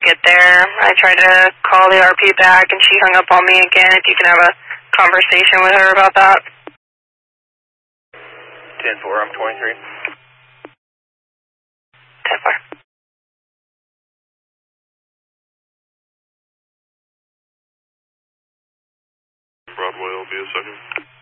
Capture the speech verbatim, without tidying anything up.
get there. I tried to call the R P back, and she hung up on me again. If you can have a conversation with her about that. ten four, I'm twenty-three. ten four. Broadway will be a second.